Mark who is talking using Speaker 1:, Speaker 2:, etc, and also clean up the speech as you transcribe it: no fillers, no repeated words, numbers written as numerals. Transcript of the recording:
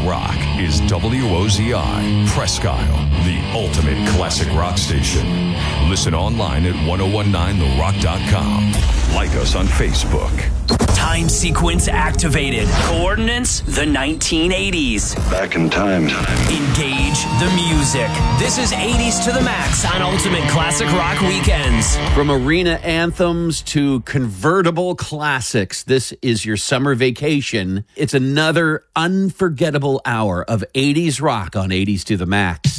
Speaker 1: rock is WOZI, Presque Isle, the ultimate classic rock station. Listen online at 1019therock.com. Like us on Facebook.
Speaker 2: Time sequence activated. Coordinates, the 1980s.
Speaker 3: Back in time.
Speaker 2: Engage the music. This is 80s to the max on Ultimate Classic Rock Weekends.
Speaker 4: From arena anthems to convertible classics, this is your summer vacation. It's another unforgettable hour of 80s rock on 80s to the max.